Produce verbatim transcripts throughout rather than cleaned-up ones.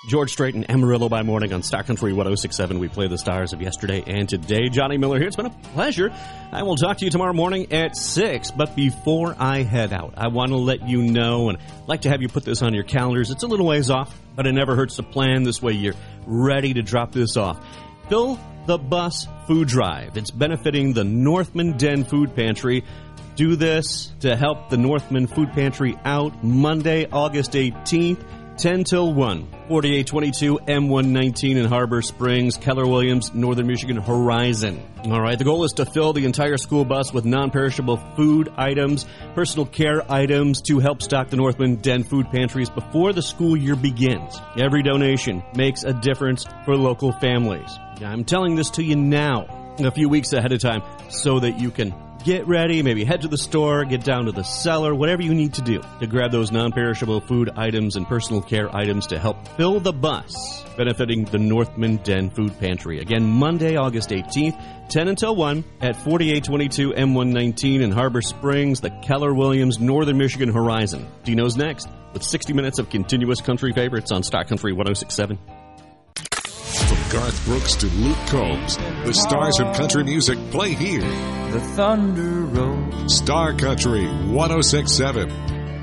George Strait and Amarillo by morning on Star Country one oh six point seven. We play the stars of yesterday and today. Johnny Miller here. It's been a pleasure. I will talk to you tomorrow morning at six. But before I head out, I want to let you know, and I'd like to have you put this on your calendars. It's a little ways off, but it never hurts to plan. This way you're ready to drop this off. Fill the Bus Food Drive. It's benefiting the Northman Den Food Pantry. Do this to help the Northman Food Pantry out Monday, August eighteenth, ten till one. forty-eight twenty-two M one nineteen in Harbor Springs, Keller Williams, Northern Michigan Horizon. All right, the goal is to fill the entire school bus with non-perishable food items, personal care items to help stock the Northman Den Food Pantries before the school year begins. Every donation makes a difference for local families. I'm telling this to you now, a few weeks ahead of time, so that you can get ready, maybe head to the store, get down to the cellar, whatever you need to do to grab those non-perishable food items and personal care items to help fill the bus, benefiting the Northman Den Food Pantry. Again, Monday, August eighteenth, ten until one at forty-eight twenty-two M one nineteen in Harbor Springs, the Keller Williams, Northern Michigan Horizon. Dino's next with sixty minutes of continuous country favorites on Star Country one oh six point seven. From Garth Brooks to Luke Combs, the stars of country music play here. The thunder rolls. Star Country one oh six point seven.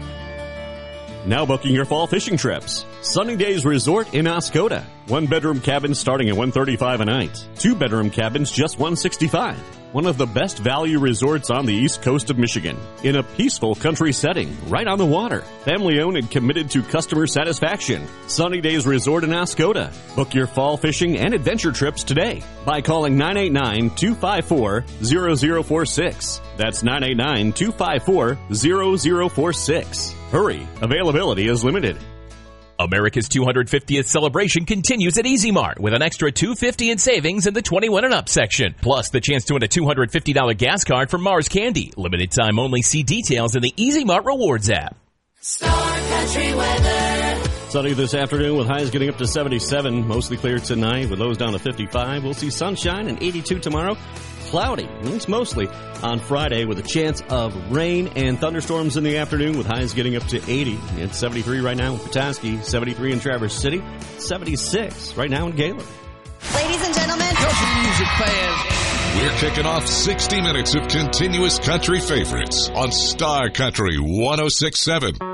Now booking your fall fishing trips. Sunny Days Resort in Oscoda. One-bedroom cabins starting at one hundred thirty-five dollars a night. Two-bedroom cabins just one hundred sixty-five dollars. One of the best value resorts on the east coast of Michigan. In a peaceful country setting, right on the water. Family-owned and committed to customer satisfaction. Sunny Days Resort in Oscoda. Book your fall fishing and adventure trips today by calling nine eight nine, two five four, zero zero four six. That's nine eight nine, two five four, zero zero four six. Hurry, availability is limited. America's two hundred fiftieth celebration continues at Easy Mart with an extra two hundred fifty dollars in savings in the twenty-one and up section. Plus the chance to win a two hundred fifty dollars gas card from Mars Candy. Limited time only. See details in the Easy Mart Rewards app. Star Country weather. Sunny this afternoon with highs getting up to seventy-seven. Mostly clear tonight with lows down to fifty-five. We'll see sunshine and eighty-two tomorrow. Cloudy, at least mostly, on Friday with a chance of rain and thunderstorms in the afternoon with highs getting up to eighty. It's seventy-three right now in Petoskey, seventy-three in Traverse City, seventy-six right now in Gaylord. Ladies and gentlemen, Country music fans. We're kicking off sixty minutes of continuous country favorites on Star Country one oh six point seven.